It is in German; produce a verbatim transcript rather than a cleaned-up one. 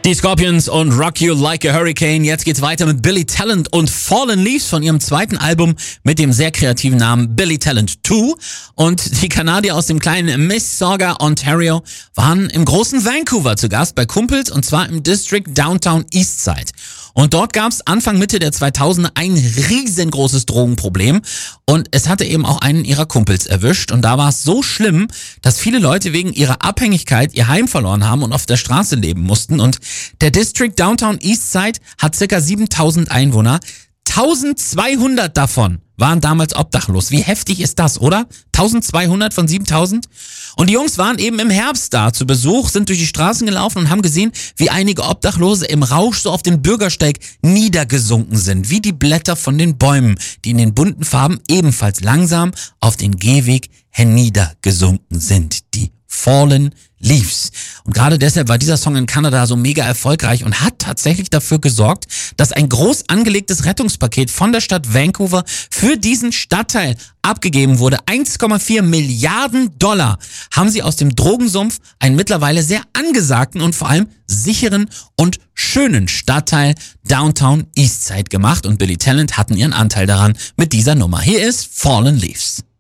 Die Scorpions und Rock You Like a Hurricane. Jetzt geht's weiter mit Billy Talent und Fallen Leaves von ihrem zweiten Album mit dem sehr kreativen Namen Billy Talent zwei. Und die Kanadier aus dem kleinen Mississauga, Ontario, waren im großen Vancouver zu Gast bei Kumpels, und zwar im District Downtown Eastside. Und dort gab's Anfang Mitte der zweitausender ein riesengroßes Drogenproblem, und es hatte eben auch einen ihrer Kumpels erwischt, und da war es so schlimm, dass viele Leute wegen ihrer Abhängigkeit ihr Heim verloren haben und auf der Straße leben mussten. Und der District Downtown Eastside hat circa siebentausend Einwohner. eintausendzweihundert davon waren damals obdachlos. Wie heftig ist das, oder? eintausendzweihundert von siebentausend? Und die Jungs waren eben im Herbst da zu Besuch, sind durch die Straßen gelaufen und haben gesehen, wie einige Obdachlose im Rausch so auf dem Bürgersteig niedergesunken sind, wie die Blätter von den Bäumen, die in den bunten Farben ebenfalls langsam auf den Gehweg herniedergesunken sind. Die Fallen Leaves. Und gerade deshalb war dieser Song in Kanada so mega erfolgreich und hat tatsächlich dafür gesorgt, dass ein groß angelegtes Rettungspaket von der Stadt Vancouver für diesen Stadtteil abgegeben wurde. eins Komma vier Milliarden Dollar haben sie aus dem Drogensumpf einen mittlerweile sehr angesagten und vor allem sicheren und schönen Stadtteil Downtown Eastside gemacht, und Billy Talent hatten ihren Anteil daran mit dieser Nummer. Hier ist Fallen Leaves.